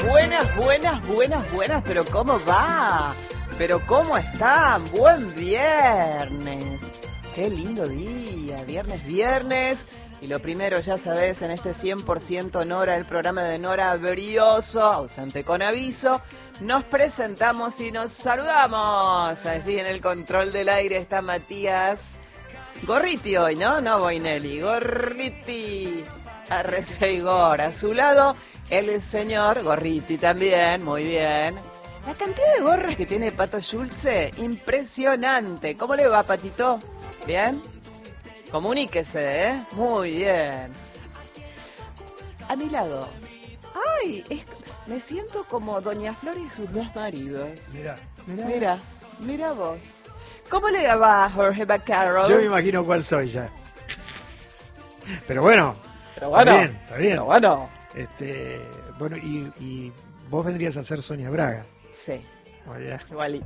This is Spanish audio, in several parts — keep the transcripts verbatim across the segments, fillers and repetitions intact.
Buenas, buenas, buenas, buenas, pero ¿cómo va? Pero ¿cómo están? Buen viernes. Qué lindo día, viernes, viernes. Y lo primero, ya sabés, en este cien por ciento Nora, el programa de Nora Brioso, ausente con aviso, nos presentamos y nos saludamos. Allí en el control del aire está Matías Gorriti hoy, ¿no? No Boinelli, Gorriti, Arreceigor. A su lado, el señor Gorriti también, muy bien. La cantidad de gorras que tiene Pato Schulze, impresionante. ¿Cómo le va, Patito? ¿Bien? Comuníquese, ¿eh? Muy bien. A mi lado. ¡Ay! Es, me siento como Doña Flor y sus dos maridos. Mirá, mirá. Mira, mira vos. ¿Cómo le va, Jorge Baccaro? Yo me imagino cuál soy ya. Pero bueno, Pero bueno, está bien, está bien. Pero bueno. Este, bueno, y, y vos vendrías a ser Sonia Braga. Sí, Oh, ya. igualito.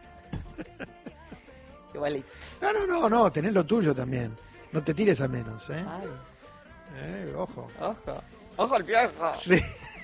Igualito. No, no, no, no, tenés lo tuyo también. No te tires a menos, ¿eh? Ay, Eh, ojo. ojo. Ojo al viejo. Sí.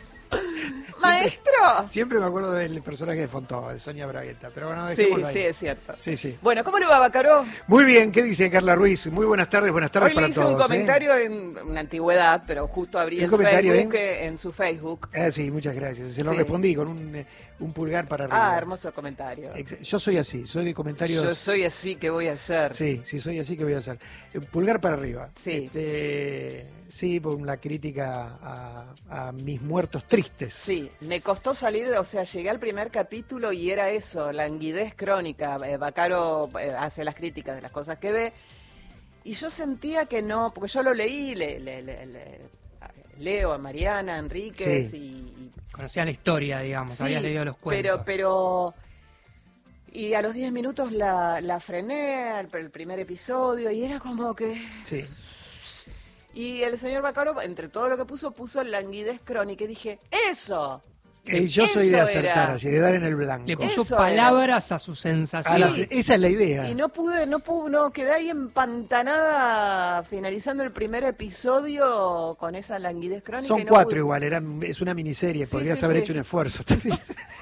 ¡Maestro! Siempre me acuerdo del personaje de Fontova, de Sonia Bragueta, pero bueno, Sí, dejémoslo ahí. sí, es cierto. Sí, sí. Bueno, ¿cómo le va, Baccaro? Muy bien, ¿qué dice Carla Ruiz? Muy buenas tardes, buenas tardes Hoy para le hice todos. un comentario ¿eh? en una antigüedad, pero justo abrí ¿Un el comentario Facebook en? eh, en su Facebook. Ah, sí, muchas gracias. Se lo Sí. respondí con un, eh, un pulgar para arriba. Ah, hermoso comentario. Ex- Yo soy así, soy de comentarios. Yo soy así, ¿qué voy a hacer? Sí, sí, soy así que voy a hacer. Eh, Pulgar para arriba. Sí. Este, sí, por la crítica a, a mis muertos tristes. Sí, me costó salir, o sea, llegué al primer capítulo y era eso, languidez crónica. Eh, Baccaro eh, hace las críticas de las cosas que ve. Y yo sentía que no, porque yo lo leí, le, le- le- le- leo a Mariana Enríquez Sí. y, y Conocía la historia, digamos, sí, habías leído los cuentos. Pero, pero. Y a los diez minutos la, la frené, el, el primer episodio, y era como que. Sí. Y el señor Baccaro, entre todo lo que puso, puso languidez crónica. Y dije, ¡eso! Eh, yo soy de Eso acertar, era. así, de dar en el blanco. Le puso Eso palabras a sus A sensaciones. la- esa es la idea. Y no pude, no pude, no, quedé ahí empantanada finalizando el primer episodio con esa languidez crónica. Son y no cuatro pude. igual, eran, es una miniserie, Sí, podrías sí, haber sí. hecho un esfuerzo también.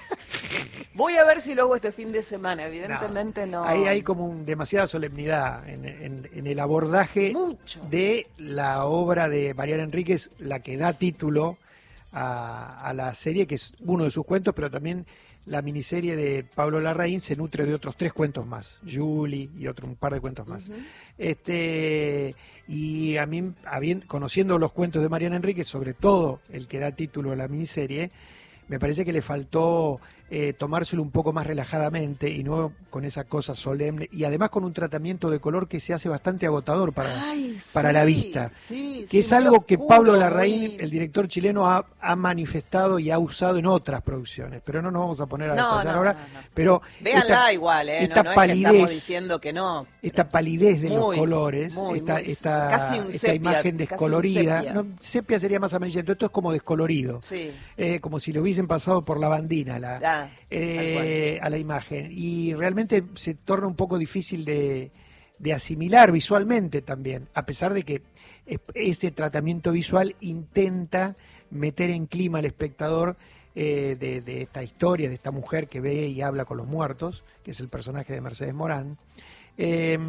Voy a ver si lo hago este fin de semana, evidentemente no. Ahí hay como un- demasiada solemnidad en, en- en el abordaje Mucho. de la obra de Mariana Enríquez, la que da título a, a la serie, que es uno de sus cuentos, pero también la miniserie de Pablo Larraín se nutre de otros tres cuentos más, Julie y otro un par de cuentos más. Este y a mí, habien- conociendo los cuentos de Mariana Enríquez, sobre todo el que da título a la miniserie, me parece que le faltó eh, tomárselo un poco más relajadamente y no con esa cosa solemne, y además con un tratamiento de color que se hace bastante agotador para, Ay, para sí, la vista. sí, Que sí, es muy algo que oscuro, Pablo Larraín, muy- el director chileno, ha, ha manifestado y ha usado en otras producciones, pero no nos vamos a poner a No, detallar no, ahora. no, no. Pero Véanla esta, igual, ¿eh? esta no, no es que palidez, estamos diciendo que no. esta palidez de Muy, los colores, muy, esta, muy- esta, casi un esta sepia, imagen casi un descolorida, sepia. no, sepia sería más amarillento, esto es como descolorido, Sí. eh, como si le hubiesen pasado por la bandina la, Ah, eh, a la imagen, y realmente se torna un poco difícil de, de asimilar visualmente también, a pesar de que es- ese tratamiento visual intenta meter en clima al espectador eh, de, de esta historia, de esta mujer que ve y habla con los muertos, que es el personaje de Mercedes Morán. Eh,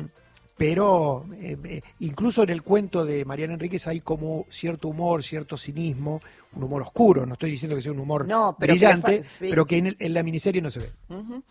pero eh, eh, incluso en el cuento de Mariana Enríquez hay como cierto humor, cierto cinismo, un humor oscuro, no estoy diciendo que sea un humor No, pero que brillante, le fa- sí. pero que en, el- en la miniserie no se ve. Ujú.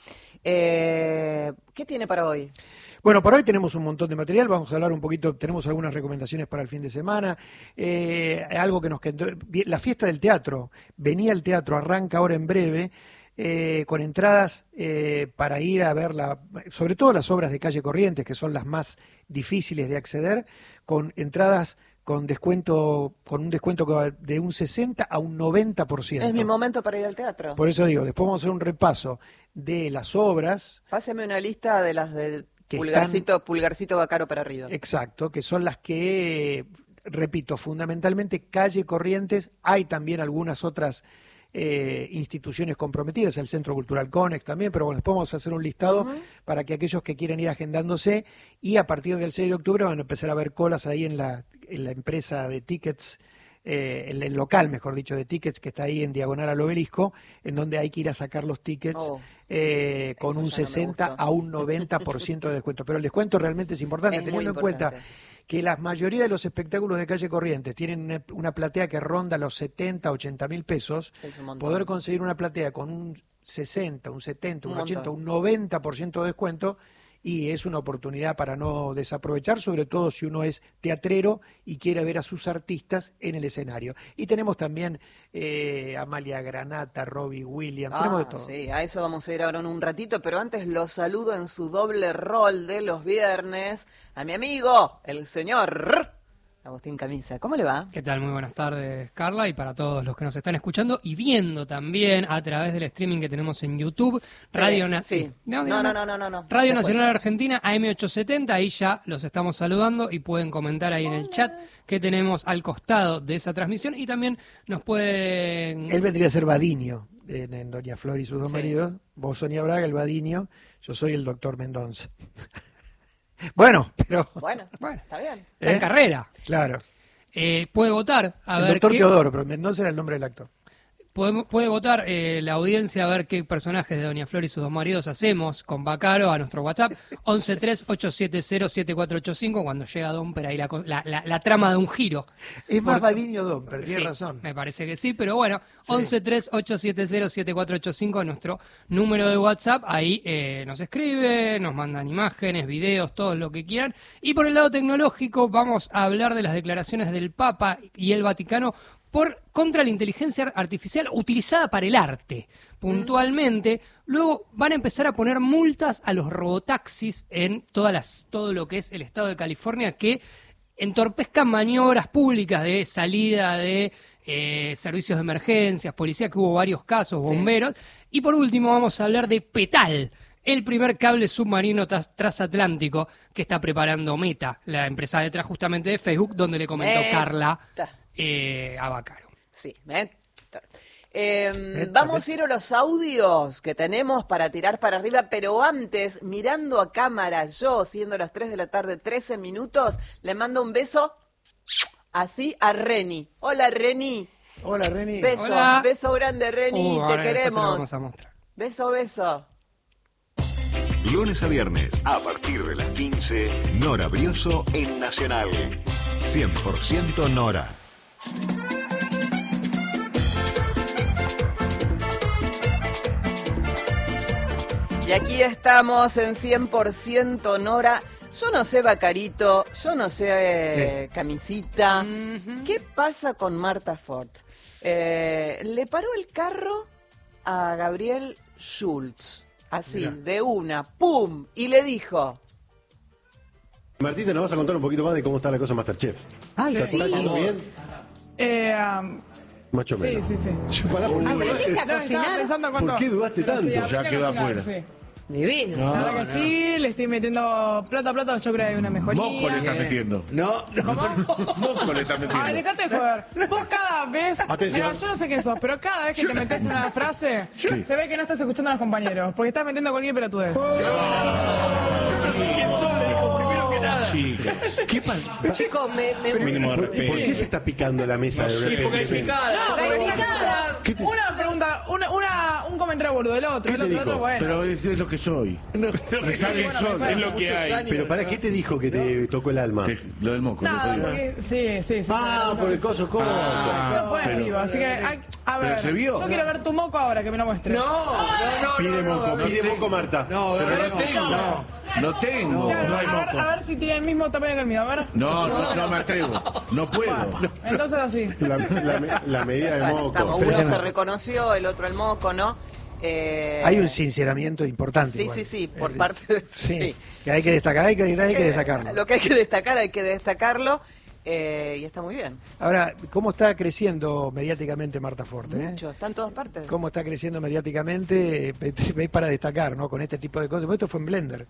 Eh, ¿Qué tiene para hoy? Bueno, por hoy tenemos un montón de material, vamos a hablar un poquito, tenemos algunas recomendaciones para el fin de semana, eh, algo que nos quedó, la fiesta del teatro, venía el teatro, arranca ahora en breve, eh, con entradas eh, para ir a ver, la, sobre todo las obras de Calle Corrientes, que son las más difíciles de acceder, con entradas con descuento, con un descuento que va de un sesenta a un noventa por ciento. Es mi momento para ir al teatro. Por eso digo, después vamos a hacer un repaso de las obras. Páseme una lista de las de Que pulgarcito, pulgarcito Baccaro para arriba. Exacto, que son las que, repito, fundamentalmente Calle Corrientes, hay también algunas otras eh, instituciones comprometidas, el Centro Cultural Conex también, pero bueno, después vamos a hacer un listado Uh-huh. para que aquellos que quieran ir agendándose, y a partir del seis de octubre van a empezar a ver colas ahí en la, en la empresa de tickets eh, el, el local, mejor dicho, de tickets que está ahí en diagonal al Obelisco, en donde hay que ir a sacar los tickets Oh, eh, con eso un ya no me sesenta gustó. a un noventa por ciento de descuento. Pero el descuento realmente es importante, Es muy teniendo en cuenta importante. que la mayoría de los espectáculos de calle Corrientes tienen una, una platea que ronda los setenta, ochenta mil pesos. Es un montón. Poder conseguir una platea con un sesenta, un setenta, un, Un ochenta, montón. un noventa por ciento de descuento, y es una oportunidad para no desaprovechar, sobre todo si uno es teatrero y quiere ver a sus artistas en el escenario. Y tenemos también eh, Amalia Granata, Robbie Williams, tenemos de Ah, todo. sí, a eso vamos a ir ahora en un ratito, pero antes los saludo en su doble rol de los viernes a mi amigo, el señor Agustín Camisa. ¿Cómo le va? ¿Qué tal? Muy buenas tardes, Carla, y para todos los que nos están escuchando y viendo también a través del streaming que tenemos en YouTube, Radio Eh, Na- sí. No, No, digo, no, no, no, no, no. Radio Después. Nacional Argentina, A M ochocientos setenta, ahí ya los estamos saludando y pueden comentar ahí en el chat que tenemos al costado de esa transmisión y también nos pueden... Él vendría a ser Badiño en, en Doña Flor y sus dos Sí. maridos. Vos, Sonia Braga, el Badiño. Yo soy el doctor Mendonza. Bueno, pero... Bueno, Bueno, está bien. está en ¿Eh? carrera. Claro. Eh, puede votar a el ver doctor qué... Teodoro, pero Mendoza era el nombre del actor. Podemos- puede votar eh, la audiencia a ver qué personajes de Doña Flor y sus dos maridos hacemos con Bacaro a nuestro WhatsApp once tres ocho siete cero siete cuatro ocho cinco cuando llega Domper ahí la, co- la, la- la trama de un giro. Es más Porque- Badiño Don, pero tiene Sí, razón. me parece que sí, pero bueno, once tres ocho siete cero siete cuatro ocho cinco nuestro número de WhatsApp, ahí eh, nos escribe, nos mandan imágenes, videos, todo lo que quieran. Y por el lado tecnológico vamos a hablar de las declaraciones del Papa y el Vaticano por contra la inteligencia artificial utilizada para el arte, puntualmente. Luego van a empezar a poner multas a los robotaxis en todas las, todo lo que es el estado de California que entorpezcan maniobras públicas de salida de eh, servicios de emergencias, policía, que hubo varios casos, Sí. bomberos. Y por último vamos a hablar de Petal, el primer cable submarino tras- transatlántico que está preparando Meta, la empresa detrás justamente de Facebook, donde le comentó Meta. Carla eh, a Bacaro. Sí, ¿ven? Eh, Meta, vamos a ir a los audios que tenemos para tirar para arriba, pero antes, mirando a cámara, yo, siendo las tres de la tarde, trece minutos, le mando un beso así a Reni. Hola, Reni. Hola, Reni. Beso, Hola. beso grande, Reni. Uh, Te ahora después se lo queremos. vamos a mostrar. Beso, beso. Lunes a viernes, a partir de las quince, Nora Brioso en Nacional. cien por ciento Nora. Y aquí estamos en cien por ciento Nora. Yo no sé, Bacarito, yo no sé, eh, Camisita. Ujú. ¿Qué pasa con Marta Ford? Eh, le paró el carro a Gabriel Schultz, así, Mirá. de una, ¡pum! Y le dijo... Martita, ¿nos vas a contar un poquito más de cómo está la cosa en Masterchef? Ay, ¿Está sí. todo bien? Eh, um, Más o sí, menos. sí, sí. Pará, ¿por, qué ¿Aprendiste dudaste, a No, estaba cocinar? pensando cuánto- ¿Por qué dudaste Pero sí, tanto? aprendí Ya a quedó cocinar, afuera. sí. Divino. La verdad que sí, le estoy metiendo plata a plata, yo creo que hay una mejoría. Moco le estás metiendo. No, no. Moco le estás Ay, metiendo. dejate de joder. Vos cada vez, Atención. mira, yo no sé qué sos, pero cada vez que te metes en una frase, Sí. se ve que no estás escuchando a los compañeros, porque estás metiendo cualquier pelotudez. Chicos, ¿Qué pasa? Chicos, me, me mínimo de ¿Por, por respeto. qué se está picando la mesa de repente? No, porque picada. ¿Qué te- una pregunta, una, una, un comentario boludo del otro, ¿Qué el te otro, el dijo? otro, bueno. Pero es, es lo que soy. Me sale el sol, es lo que hay. Pero ¿para qué te dijo que te tocó el alma? Te- Lo del moco, no Nada, te digo. porque, sí, sí, sí. Ah, por el coso, ¿cómo? Ah, No fue en pero- vivo, así que, hay- a pero ver, se vio. yo quiero ver tu moco ahora, que me lo muestres. Pide moco, pide moco, Marta. No, Pero no tengo. No tengo. Claro, No hay a, ver, moco. a ver si tiene el mismo tamaño que el mío, a ver. No, no, no me atrevo. No puedo. Entonces así. La, la me- la medida de Bueno, estamos, moco. uno se reconoció, el otro el moco, ¿no? Eh, Hay un sinceramiento importante. Sí, igual. sí, sí, por Eh, parte de- sí, sí. que hay que destacar, hay que, hay que eh, destacarlo. Lo que hay que destacar, hay que destacarlo. eh, y está muy bien. Ahora, ¿cómo está creciendo mediáticamente Marta Ford? eh? Mucho, está en todas partes. ¿Cómo está creciendo mediáticamente? Eh, Es para destacar, ¿no? Con este tipo de cosas. Porque esto fue en Blender.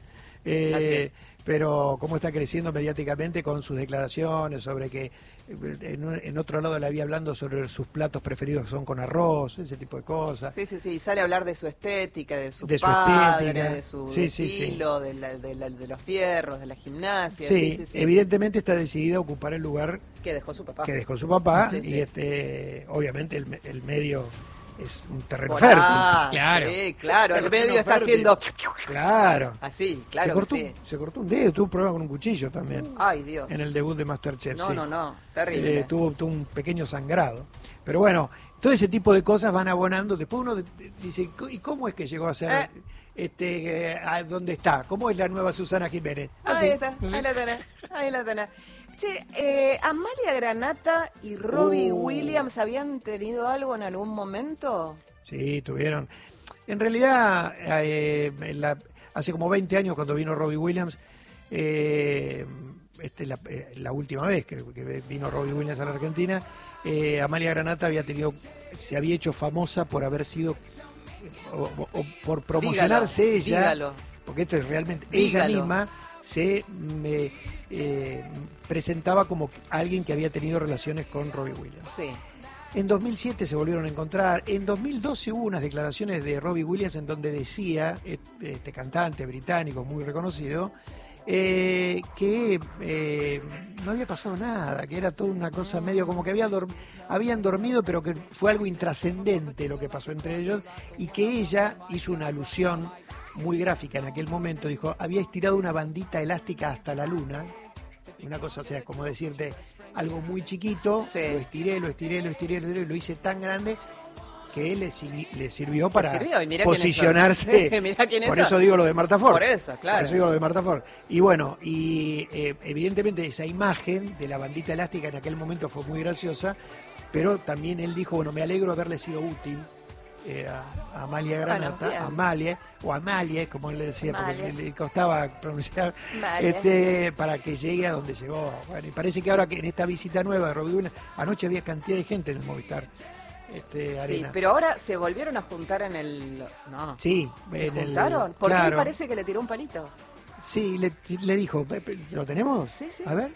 Eh, Así es. Pero cómo está creciendo mediáticamente con sus declaraciones sobre que en, un- en otro lado la vi hablando sobre sus platos preferidos que son con arroz, ese tipo de cosas. Sí, sí, sí, sale a hablar de su estética, de su De su padre, estética. de su Sí, sí, sí. estilo, de, la- de, la- de los fierros, de la gimnasia. Sí, Sí, sí, sí. evidentemente está decidida a ocupar el lugar Que dejó su papá. que dejó su papá Sí, y sí. este obviamente el, me- el medio es un terreno Por fértil. ah, Claro. Sí, claro, el Terreno medio está fértil. haciendo Claro. así, se, claro que cortó, sí. se cortó un dedo, tuvo un problema con un cuchillo también Ay, Dios. en el debut de Masterchef. No, sí. no, no, terrible. Eh, tuvo, tuvo un pequeño sangrado. Pero bueno, todo ese tipo de cosas van abonando. Después uno de- de- dice, ¿y cómo es que llegó a ser Eh. este, eh, a dónde está? ¿Cómo es la nueva Susana Jiménez? Así. Ahí está, ahí la tenés, ahí la tenés. Che, eh, Amalia Granata y Robbie Uh. Williams habían tenido algo en algún momento. Sí, tuvieron. En realidad, eh, en la- hace como veinte años cuando vino Robbie Williams, eh, este, la, eh, la última vez que, que vino Robbie Williams a la Argentina, eh, Amalia Granata había tenido, se había hecho famosa por haber sido, o, o- o por promocionarse Dígalo, ella, dígalo. porque esto es realmente, Dígalo. ella misma se me, eh, presentaba como alguien que había tenido relaciones con Robbie Williams. Sí. En dos mil siete se volvieron a encontrar. En dos mil doce hubo unas declaraciones de Robbie Williams en donde decía, este cantante británico muy reconocido, eh, que eh, no había pasado nada, que era toda una cosa medio como que había dorm- habían dormido, pero que fue algo intrascendente lo que pasó entre ellos, y que ella hizo una alusión muy gráfica en aquel momento, dijo, había estirado una bandita elástica hasta la luna, una cosa, o sea, como decirte algo muy chiquito, Sí. lo estiré, lo estiré, lo estiré, lo estiré, lo hice tan grande que le, si- le sirvió para sirvió, y mirá quiénes son. posicionarse. Mirá quiénes Por son. eso digo lo de Marta Ford. Por eso, claro. Por eso digo lo de Marta Ford. Y bueno, y eh, evidentemente esa imagen de la bandita elástica en aquel momento fue muy graciosa, pero también él dijo, bueno, me alegro de haberle sido útil eh, a, a Amalia Granata, Bueno, bien. Amalia, o Amalia, como él le decía, Amalia. porque le, le costaba pronunciar, Amalia. este, para que llegue a donde llegó. Bueno, y parece que ahora que en esta visita nueva de Robbie Williams, anoche había cantidad de gente en el Movistar este, Sí, Arena. pero ahora se volvieron a juntar en el... No. Sí, ¿Se en el- juntaron? Porque él claro. parece que le tiró un palito. Sí, le, le dijo, "Pepe, ¿lo tenemos? Sí, sí. A ver.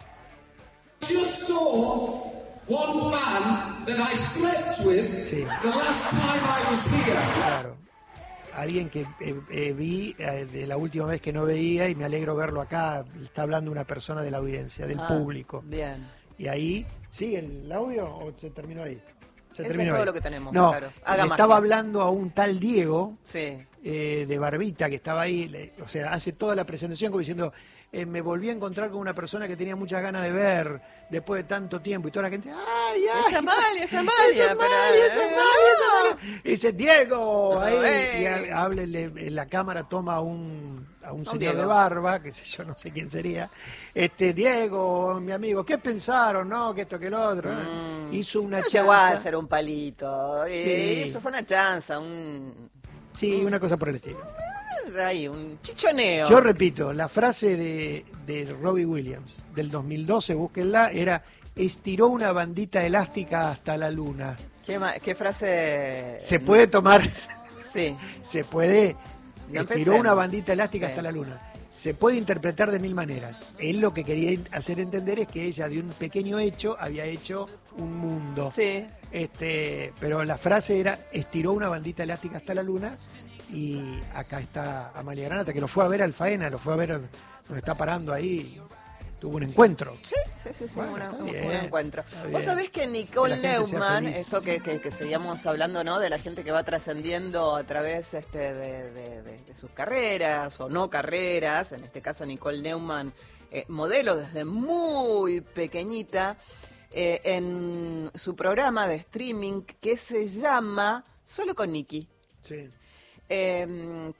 Just saw one fan that I slept with Sí. the last time I was here. Claro. Alguien que eh, eh, vi eh, de la última vez que no veía y me alegro verlo acá. Está hablando una persona de la audiencia, del Ah, público. Bien. Y ahí, ¿sigue el audio o se terminó ahí? Se Eso terminó es todo ahí. lo que tenemos, No, claro. Haga le magia. estaba hablando a un tal Diego Sí. eh, de Barbita que estaba ahí, le- o sea, hace toda la presentación como diciendo, eh, me volví a encontrar con una persona que tenía muchas ganas de ver después de tanto tiempo y toda la gente, ¡ay, ay! Es Amalia, es Amalia. ¡Es Amalia, es pero- Amalia, es Amalia! Y dice, Diego, ahí, Eh. y ha- háblele, en la cámara toma a un, a un Un señor Diego. de barba, que sé yo, no sé quién sería, este, Diego, mi amigo, ¿qué pensaron, no? Que esto, que lo otro. Mm. Hizo una No llegó a chanza. hacer un palito. Sí. Eh, Eso fue una chanza, un... Sí, una cosa por el estilo. Ahí, un chichoneo. Yo repito, la frase de, de Robbie Williams del dos mil doce, búsquenla, era estiró una bandita elástica hasta la luna. ¿Qué, ma- qué frase? Se puede tomar, Sí. se puede, No estiró empecemos. una bandita elástica Sí. hasta la luna. Se puede interpretar de mil maneras. Él lo que quería hacer entender es que ella de un pequeño hecho había hecho un mundo. Sí. Este, pero la frase era estiró una bandita elástica hasta la luna. Y acá está Amalia Granata, que lo fue a ver al Faena, lo fue a ver donde está parando ahí, tuvo un encuentro. Sí, sí, sí, sí, Bueno, una- está un, bien, un encuentro. está Vos bien. sabés que Que Nicole la gente sea Neumann, feliz. esto que, que, que seguíamos hablando, ¿no? De la gente que va trascendiendo a través este, de, de- de- de sus carreras o no carreras, en este caso Nicole Neumann, eh, modelo desde muy pequeñita, eh, en su programa de streaming que se llama Solo con Nicky. Sí. Eh,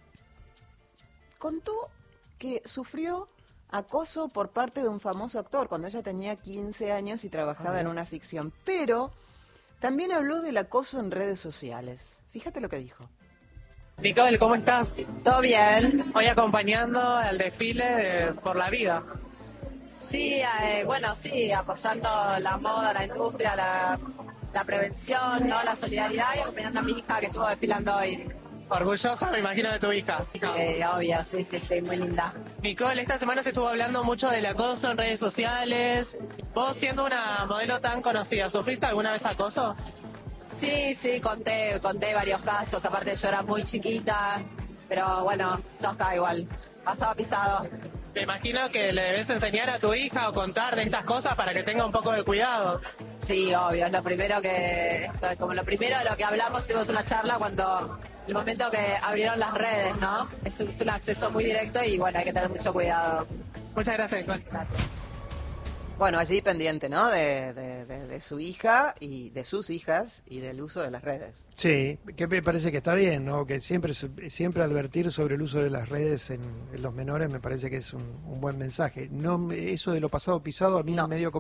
contó que sufrió acoso por parte de un famoso actor cuando ella tenía quince años y trabajaba Ah, en una ficción, pero también habló del acoso en redes sociales. Fíjate lo que dijo. Nicole, ¿cómo estás? Todo bien. Hoy acompañando el desfile de Por la Vida. Sí, eh, bueno, sí, apoyando la moda, la industria, la, la prevención, ¿no? La solidaridad y acompañando a mi hija que estuvo desfilando hoy. Orgullosa, me imagino, de tu hija. Eh, obvio, sí, sí, sí, muy linda. Nicole, esta semana se estuvo hablando mucho del acoso en redes sociales. Vos, siendo una modelo tan conocida, ¿sufriste alguna vez acoso? Sí, sí, conté, conté varios casos. Aparte, yo era muy chiquita, pero bueno, ya está igual. Pasado pisado. Me imagino que le debes enseñar a tu hija o contar de estas cosas para que tenga un poco de cuidado. Sí, obvio, es lo primero que, como lo primero de lo que hablamos, tuvimos una charla cuando, el momento que abrieron las redes, ¿no? Es un, es un acceso muy directo y bueno, hay que tener mucho cuidado. Muchas gracias, Nicole. Gracias. Bueno, allí pendiente, ¿no? De, de, de, de su hija y de sus hijas y del uso de las redes. Sí, que me parece que está bien, ¿no? Que siempre siempre advertir sobre el uso de las redes en, en los menores me parece que es un, un buen mensaje. No, eso de lo pasado pisado a mí No. me dio